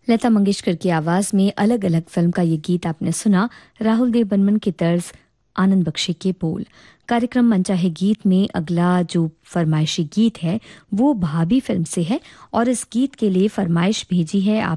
लता मंगेशकर की आवाज में अलग अलग फिल्म का ये गीत आपने सुना। राहुल देव बर्मन की तर्ज, आनंद बख्शी के बोल। कार्यक्रम मनचाहे गीत में अगला जो फरमाइशी गीत है वो भाभी फिल्म से है और इस गीत के लिए फरमाइश भेजी है